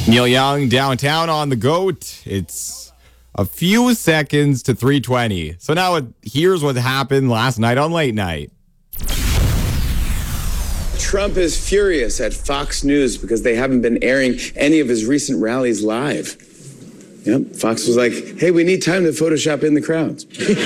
Neil Young, downtown on the GOAT. It's a few seconds to 3:20. So now here's what happened last night on Late Night. Trump is furious at Fox News because they haven't been airing any of his recent rallies live. Yep, Fox was like, hey, we need time to Photoshop in the crowds.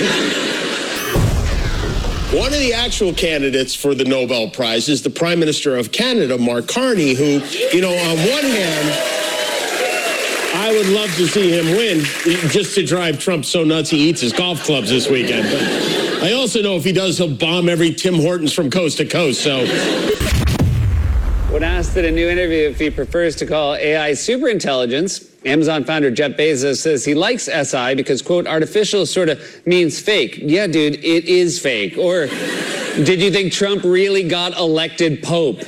One of the actual candidates for the Nobel Prize is the Prime Minister of Canada, Mark Carney, who, on one hand, I would love to see him win just to drive Trump so nuts he eats his golf clubs this weekend. But I also know if he does, he'll bomb every Tim Hortons from coast to coast, so... When asked in a new interview if he prefers to call AI superintelligence, Amazon founder Jeff Bezos says he likes SI because, quote, artificial sort of means fake. Yeah, dude, it is fake. Or did you think Trump really got elected Pope?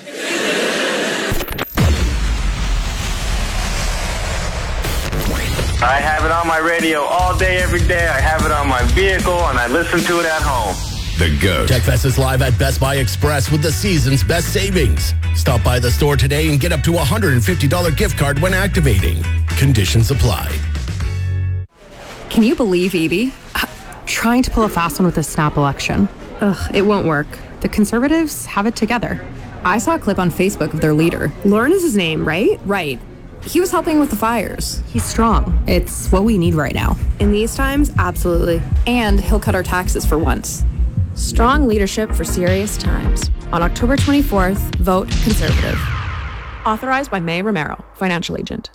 I have it on my radio all day, every day. I have it on my vehicle, and I listen to it at home. The GOAT. TechFest is live at Best Buy Express with the season's best savings. Stop by the store today and get up to a $150 gift card when activating. Conditions apply. Can you believe Evie? Trying to pull a fast one with the snap election. Ugh, it won't work. The Conservatives have it together. I saw a clip on Facebook of their leader. Lauren is his name, right? Right. He was helping with the fires. He's strong. It's what we need right now. In these times, absolutely. And he'll cut our taxes for once. Strong leadership for serious times. On October 24th, vote Conservative. Authorized by May Romero, financial agent.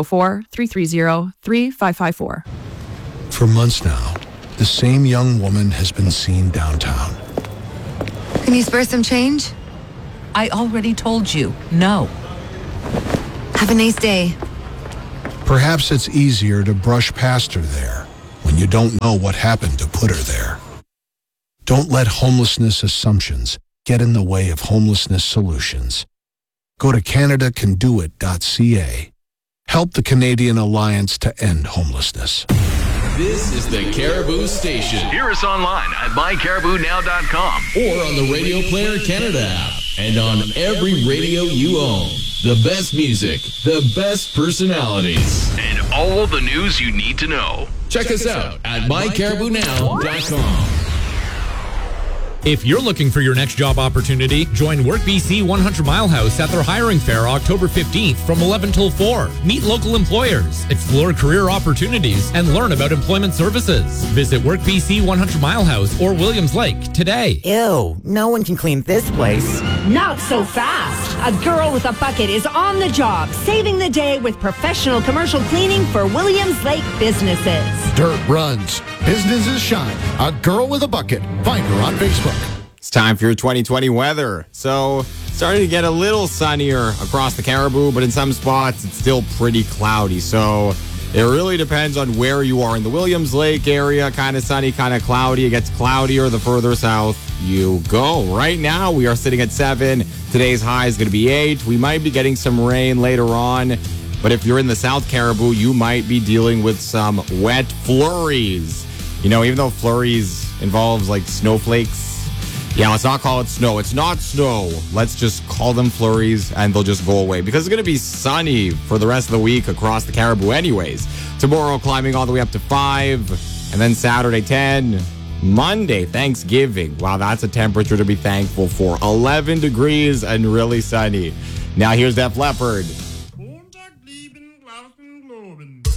604-330-3554. For months now, the same young woman has been seen downtown. Can you spare some change? I already told you, no. Have a nice day. Perhaps it's easier to brush past her there when you don't know what happened to put her there. Don't let homelessness assumptions get in the way of homelessness solutions. Go to CanadaCanDoIt.ca. Help the Canadian Alliance to End Homelessness. This is the Caribou Station. Hear us online at mycaribounow.com or on the Radio Player Canada app and on every radio you own. The best music, the best personalities, and all the news you need to know. Check us out at mycaribounow.com. If you're looking for your next job opportunity, join WorkBC 100 Mile House at their hiring fair October 15th from 11 till 4. Meet local employers, explore career opportunities, and learn about employment services. Visit WorkBC 100 Mile House or Williams Lake today. Ew, no one can clean this place. Not so fast. A girl with a bucket is on the job, saving the day with professional commercial cleaning for Williams Lake businesses. Dirt runs. Businesses shine. A girl with a bucket. Find her on Facebook. It's time for your 2020 weather. So, starting to get a little sunnier across the Caribou, but in some spots, it's still pretty cloudy. So, it really depends on where you are. In the Williams Lake area, kind of sunny, kind of cloudy. It gets cloudier the further south you go. Right now, we are sitting at 7. Today's high is going to be 8. We might be getting some rain later on. But if you're in the South Caribou, you might be dealing with some wet flurries. Even though flurries involves like snowflakes, let's not call it snow. It's not snow. Let's just call them flurries and they'll just go away because it's going to be sunny for the rest of the week across the Caribou anyways. Tomorrow climbing all the way up to 5 and then Saturday 10. Monday, Thanksgiving. Wow, that's a temperature to be thankful for. 11 degrees and really sunny. Now here's Def Leppard.